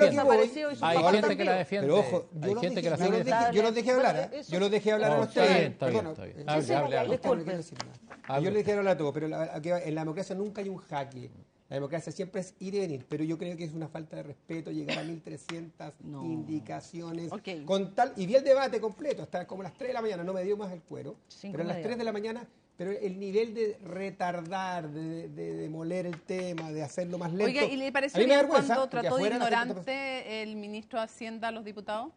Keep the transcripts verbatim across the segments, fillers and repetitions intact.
desaparecido y su Hay gente que la defiende. Pero ojo, hay yo, gente los que la dejé, yo, los defiende. dejé, yo los dejé hablar, ¿eh? Eso- Yo los dejé hablar a Oh, los está tres. bien, está bien, Perdona, está bien. eh, Hable, sí, hable, hable. no quiero decir nada. Hable. Yo les dejé hablar a todos, pero la- aquí en la democracia nunca hay un jaque. La democracia siempre es ir y venir, pero yo creo que es una falta de respeto llegar a mil trescientas No. indicaciones. Ok. Con tal, y vi el debate completo, hasta como las tres de la mañana, no me dio más el cuero, Cinco pero a las media. tres de la mañana, pero el nivel de retardar, de, de demoler el tema, de hacerlo más lento. Oiga, ¿y le a pareció mí me bien da vergüenza, cuando porque trató de afuera la gente está ignorante el ministro de Hacienda a los diputados?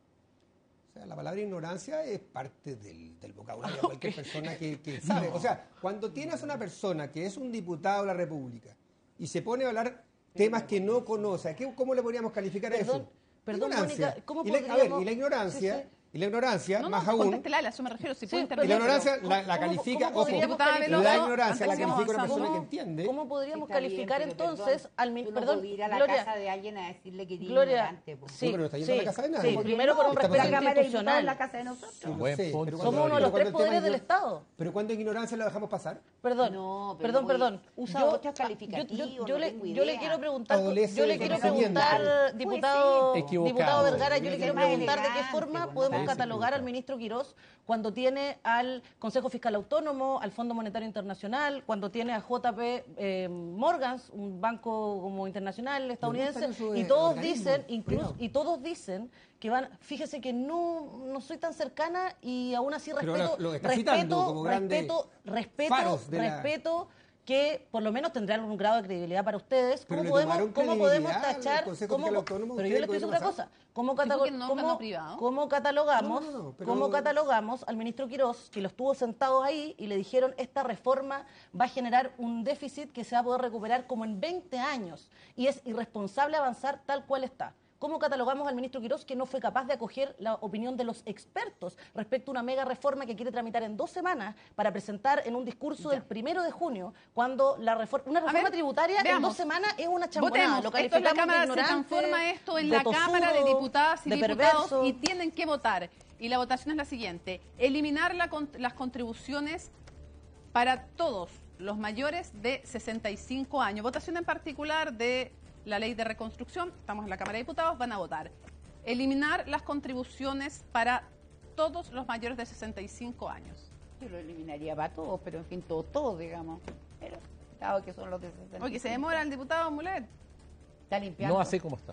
O sea, la palabra ignorancia es parte del, del vocabulario de cualquier persona que, que sabe. O sea, cuando tienes una persona que es un diputado de la República y se pone a hablar temas que no conoce, ¿qué- ¿cómo le podríamos calificar a Perdón, eso? perdón, Ignorancia. Mónica, ¿cómo y la, a ver, podríamos- y la ignorancia, Sí, sí. y la ignorancia, No, no, más aún, contéstela, a eso me refiero, si puede Sí, y la intervenir. ignorancia pero la, la ¿cómo- califica, cómo ojo, podríamos Diputada calificar- Veloso, la ignorancia la antes que califica una sigamos persona que ¿Cómo- entiende. ¿Cómo podríamos Sí, está bien, calificar pero entonces perdón, al min- tú no perdón, podías ir a la Gloria, casa de alguien a decirle que eres Gloria, ignorante, po. sí, No, pero no está yendo a la casa de nadie. sí, ¿Por qué primero por un no? respeto Estamos- La Cámara de Diputados institucional. en la casa de nosotros. Sí, lo Buen sé, punto. pero Somos cuando- uno de los pero tres cuando el tema poderes del es- Estado. Pero cuando es ignorancia lo dejamos pasar. Perdón, No, pero perdón, no, perdón. usa Yo- otros yo- calificativos, yo, no le, tengo yo le idea. quiero preguntar, Adolece yo le de quiero conocimiento. preguntar, Pues diputado, sí. Equivocado. diputado Vergara, yo le Bien, quiero bien, preguntar de qué elegante, forma pues, no podemos parece catalogar al equivocado. ministro Quirós cuando tiene al Consejo Fiscal Autónomo, al Fondo Monetario Internacional, cuando tiene a J P eh, Morgans, un banco como internacional estadounidense, gustan esos, y eh, todos organismos, dicen, incluso, cuidado. y todos dicen que van, fíjese que no, no soy tan cercana y aún así Pero respeto, ahora lo está respeto, citando como grandes respeto, respeto, faros de la- respeto que por lo menos tendrán un grado de credibilidad para ustedes. Pero ¿Cómo le podemos, tomaron cómo podemos credibilidad al tachar? Consejo cómo- Fiscal Autónomo, pero ¿usted yo le el estoy diciendo gobierno otra cosa. ¿Cómo, Dijo catalo- que no, cómo- ganó privado. cómo catalogamos, No, no, no, pero- cómo catalogamos al ministro Quirós, que lo estuvo sentado ahí y le dijeron esta reforma va a generar un déficit que se va a poder recuperar como en veinte años y es irresponsable avanzar tal cual está? ¿Cómo catalogamos al ministro Quirós que no fue capaz de acoger la opinión de los expertos respecto a una mega reforma que quiere tramitar en dos semanas para presentar en un discurso del primero de junio, cuando la reforma, una reforma ver, tributaria en veamos. dos semanas es una chambonada? Votemos. Lo Esto es la calificamos de Cámara, se ignorante, transforma esto en de la Cámara de tosudo, Diputadas y de Diputados perverso. y tienen que votar. Y la votación es la siguiente. Eliminar la con- las contribuciones para todos los mayores de sesenta y cinco años. Votación en particular de la ley de reconstrucción. Estamos en la Cámara de Diputados, van a votar. Eliminar las contribuciones para todos los mayores de sesenta y cinco años. Yo lo eliminaría para todos, pero en fin, todos, todos, digamos. Pero, dado que son los de sesenta y cinco. Oye, se demora el diputado Mulet. Está limpiando. No así como está.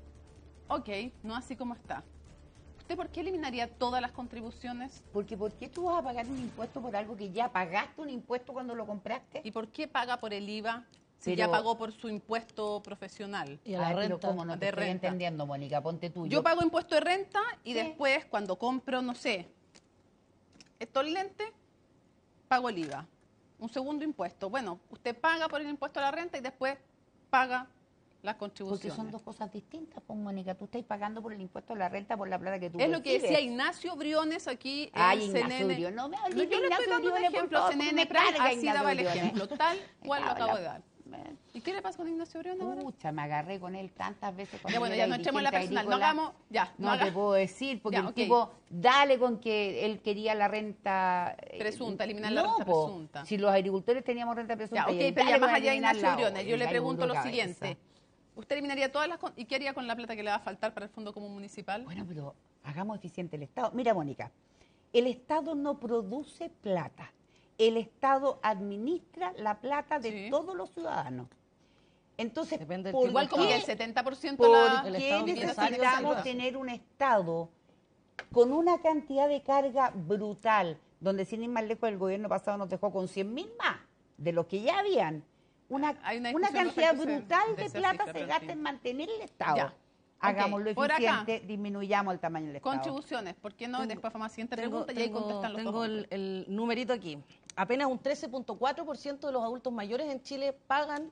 Ok, no así como está. ¿Usted por qué eliminaría todas las contribuciones? Porque ¿por qué tú vas a pagar un impuesto por algo que ya pagaste un impuesto cuando lo compraste? ¿Y por qué paga por el I V A si Pero- ya pagó por su impuesto profesional? Y a la Ay, pero renta. ¿cómo no te de estoy renta. entendiendo, Mónica? Ponte tú. Yo pago impuesto de renta y Sí. después cuando compro, no sé, estos lentes, pago el I V A. Un segundo impuesto. Bueno, usted paga por el impuesto a la renta y después paga las Porque contribuciones. son dos cosas distintas, pues, Mónica. Tú estás pagando por el impuesto a la renta por la plata que tú Es lo que recibes. decía Ignacio Briones aquí Ay, en Ignacio C N N. Briones, no me No, hables yo de le estoy Ignacio dando un Briones, por ejemplo. favor, C N N me Prime carga así Ignacio daba el Briones. ejemplo. Tal cual lo Habla. acabo de dar. ¿Y qué le pasa con Ignacio Briones ahora? Pucha, me agarré con él tantas veces. cuando Ya, bueno, yo ya era no echemos la dirigente personal. No agrícola. hagamos, ya, no No haga- te puedo decir, porque Ya, el ok. tipo, dale con que él quería la renta... eh, Presunta, eliminar la no, renta po, presunta. Si los agricultores teníamos renta presunta... Ya, ok, y él, pero ya dale más con allá de eliminar Ignacio la- Briones, yo el le gallo pregunto duro lo cabeza. siguiente. ¿Usted eliminaría todas las... con- ¿Y qué haría con la plata que le va a faltar para el Fondo Común Municipal? Bueno, pero hagamos eficiente el Estado. Mira, Mónica, el Estado no produce plata. El Estado administra la plata de Sí. todos los ciudadanos. Entonces, Depende del ¿por tipo Igual como qué- que el setenta por ciento ¿Por la... El qué Estado empresario necesitamos central. tener un Estado con una cantidad de carga brutal, donde sin ir más lejos el gobierno pasado nos dejó con cien mil más de los que ya habían? Una, Hay una una discusión cantidad respecto de- brutal de de esa plata cifra, se pero gasta sí. en mantener el Estado. Ya. Hagámoslo Ok, por acá. eficiente, disminuyamos el tamaño del Estado. Contribuciones, ¿por qué no? Tengo- Después vamos a la siguiente Tengo, pregunta y ahí tengo- contestan los tengo dos. el, el numerito aquí. Apenas un trece punto cuatro por ciento de los adultos mayores en Chile pagan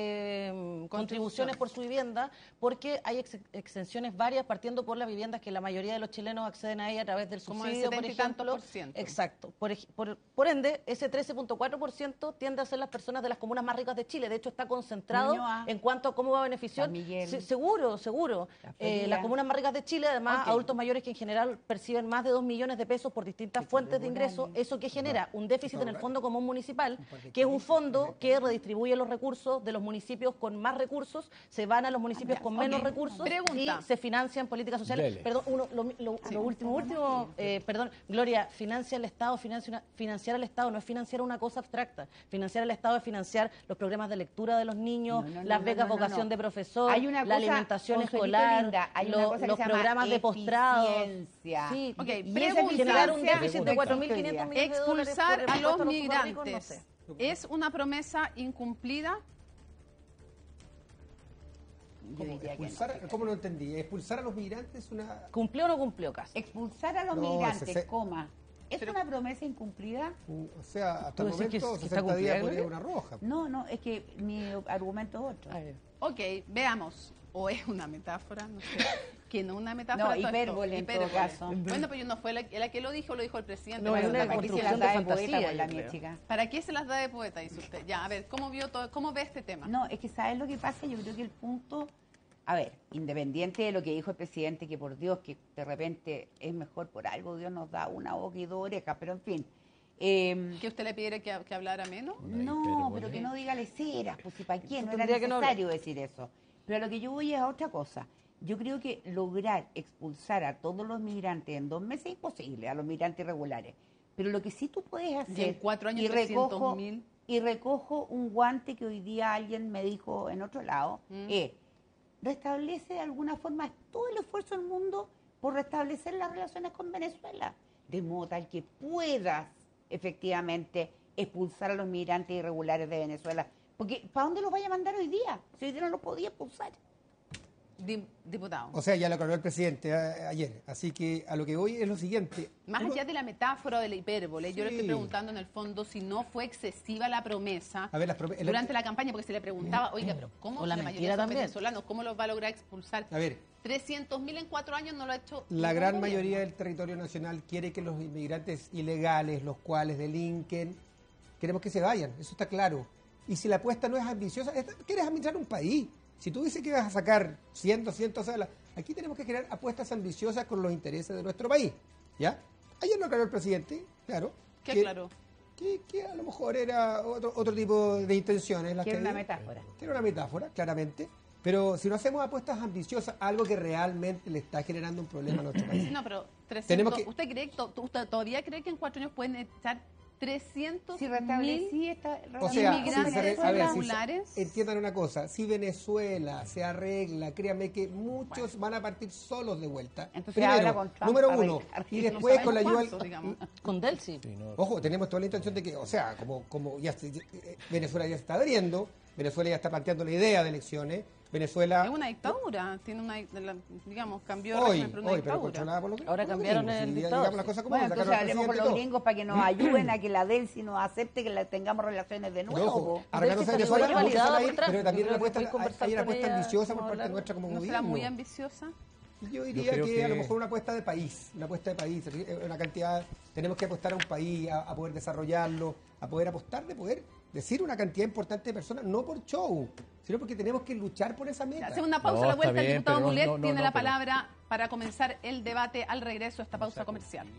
eh, contribuciones por su vivienda porque hay ex- exenciones varias partiendo por las viviendas que la mayoría de los chilenos acceden a ellas a través del Como el subsidio, por setenta y tantos ejemplo. por ciento. Exacto. Por, ej- por, por ende, ese trece punto cuatro por ciento tiende a ser las personas de las comunas más ricas de Chile. De hecho, está concentrado Ñuñoa, en cuanto a cómo va a beneficiar. San Miguel. Se- seguro, seguro. La Eh, Florida. las comunas más ricas de Chile, además, Ok. adultos mayores que en general perciben más de dos millones de pesos por distintas Sí, fuentes de regular. ingresos. ¿Eso qué genera? Un déficit en en el Fondo Común Municipal, que es un fondo que redistribuye los recursos de los municipios con más recursos, se van a los municipios con menos okay. recursos Pregunta. y se financian políticas sociales. Dele. Perdón, uno, lo, lo, Sí. lo último, último, eh, perdón, Gloria, financia el Estado, financia una, financiar al Estado no es financiar una cosa abstracta. Financiar al Estado es financiar los programas de lectura de los niños, No, no, no, las no, becas no, no, vocación no. de profesor, Hay una la cosa, alimentación Consuelito escolar, linda, hay una lo- cosa que los se llama programas de postrado. eficiencia. Sí, Ok, y esa pregunta. generar un déficit Pregunta. de cuatro mil quinientos millones de dólares por Expulsar el a impuesto los superricos, no migrantes sé. es una promesa incumplida. Yo diría que no. Expulsar, ¿cómo no entendí? Expulsar a los migrantes es una... ¿Cumplió o no cumplió casi? Expulsar a los No, migrantes, ese se- coma. ¿Es una promesa incumplida? O sea, hasta ¿Tú el decís que- momento, que está sesenta días cumplida, podría Gloria? una roja. No, no, es que mi argumento es otro. A ver. Ok, veamos. O es una metáfora, no sé. Que no una metáfora. No, todo esto. hipérbole en todo Hipérbole. caso. Bueno, pero yo no fue la, la que lo dijo, lo dijo el presidente. No, Para- es una ¿para, qué se construcción las la de da, da de fantasía, poeta con la yo mía creo. chica. ¿Para qué se las da de poeta, dice usted? Ya, a ver, ¿cómo vio todo, cómo ve este tema? No, es que ¿sabes lo que pasa? Yo creo que el punto, a ver, independiente de lo que dijo el presidente, que por Dios, que de repente es mejor por algo, Dios nos da una boca y dos orejas, pero en fin. Eh, ¿Que usted le pidiera que, que hablara menos? no, pero que no diga leceras, pues si para qué, no era Tendría que no necesario decir eso. Pero a lo que yo voy es a otra cosa. Yo creo que lograr expulsar a todos los migrantes en dos meses es imposible, a los migrantes irregulares. Pero lo que sí tú puedes hacer... Y en cuatro años, y recojo, trescientos mil. y recojo un guante que hoy día alguien me dijo en otro lado, Mm. es restablece de alguna forma todo el esfuerzo del mundo por restablecer las relaciones con Venezuela, de modo tal que puedas efectivamente expulsar a los migrantes irregulares de Venezuela. Porque ¿para dónde los vaya a mandar hoy día? Si hoy día no los podía expulsar. Di- diputado. O sea, ya lo aclaró el presidente a- ayer. Así que a lo que voy es lo siguiente. Más Uno- allá de la metáfora o de la hipérbole, yo le estoy Sí. preguntando en el fondo si no fue excesiva la promesa A ver, las prome- el- durante la campaña, porque se le preguntaba, oiga, pero ¿cómo O la la mayoría mentira son también. venezolanos? ¿Cómo los va a lograr expulsar? A ver, trescientos mil en cuatro años no lo ha hecho la ningún gran gobierno. mayoría del territorio nacional quiere que los inmigrantes ilegales, los cuales delinquen, queremos que se vayan, eso está claro. Y si la apuesta no es ambiciosa, es- quieres administrar un país. Si tú dices que vas a sacar cien, doscientas salas, aquí tenemos que crear apuestas ambiciosas con los intereses de nuestro país. ¿Ya? Ayer lo aclaró el presidente, claro. ¿Qué que- aclaró? Que, que a lo mejor era otro, otro tipo de intenciones. Las Que que era una había. metáfora. Que era una metáfora, claramente. Pero si no hacemos apuestas ambiciosas, algo que realmente le está generando un problema a nuestro país. No, pero trescientos, Tenemos que- ¿usted cree, to- usted todavía cree que en cuatro años pueden echar trescientos Si mil? restablecí esta O sea, inmigrantes si se re- a ver, si se- irregulares. entiendan una cosa, si Venezuela se arregla, créanme que muchos van a partir solos de vuelta. Entonces habla Primero, con Trump número para uno, arreglar. y No después con la sabemos ayuda... cuánto, digamos. Con Delcy. Ojo, tenemos toda la intención de que, o sea, como, como ya se- eh, Venezuela ya se está abriendo, Venezuela ya está planteando la idea de elecciones, Venezuela... Es una dictadura, tiene una, la- digamos, cambió Hoy, régimen, pero una hoy, pero dictadura. controlada por los Ahora por los cambiaron gringos, el y dictador, digamos las sí. cosas como Bueno, son, entonces sacaron al hablemos con presidente los y todo. gringos para que nos ayuden a que la Delcy nos acepte que la tengamos relaciones de Pero nuevo. ojo, po. arreglándose Delcy Venezuela, fue muchos validada van a por ir, Trump. pero Yo también creo una que apuesta, puedes conversar hay una con apuesta ella, ambiciosa por cómo parte hablar. nuestra como ¿No gobierno. será muy ambiciosa? Yo diría creo que, que- a lo mejor una apuesta de país, una apuesta de país, una cantidad, tenemos que apostar a un país, a, a poder desarrollarlo, a poder apostar de poder decir una cantidad importante de personas, no por show, sino porque tenemos que luchar por esa meta. Hacemos una pausa No, a la está vuelta. El bien, diputado pero no, Mulet no, no, tiene no, la pero- palabra para comenzar el debate al regreso a esta pausa comercial.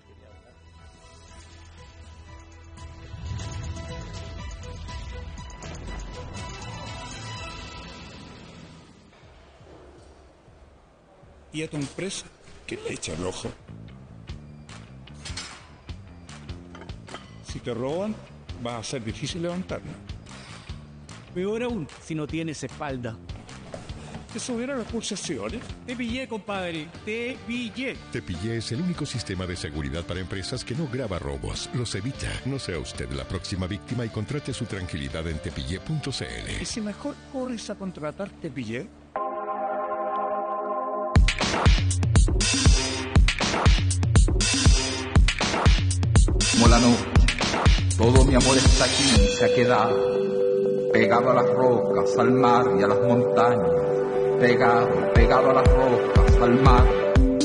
Y a tu empresa que te echa el ojo. Si te roban, va a ser difícil levantarlo. Peor aún, si no tienes espalda. ¿Te subieron las pulsaciones? Te pillé, compadre. Te pillé. Tepillé es el único sistema de seguridad para empresas que no graba robos, los evita. No sea usted la próxima víctima y contrate su tranquilidad en tepillé punto c l. ¿Y si mejor corres a contratar Tepillé? Molano, todo mi amor está aquí, se ha quedado, pegado a las rocas, al mar y a las montañas, pegado, pegado a las rocas, al mar